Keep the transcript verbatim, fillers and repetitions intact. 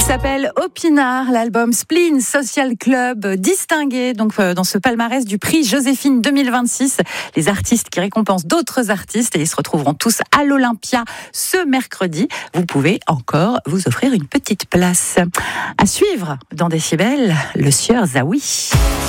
s'appelle Opinard, l'album Spleen Social Club, distingué donc dans ce palmarès du prix Joséphine deux mille vingt-six. Les artistes qui récompensent d'autres artistes et ils se retrouveront tous à l'Olympia ce mercredi. Vous pouvez encore vous offrir une petite place. À suivre dans Décibel, le sieur Zawi.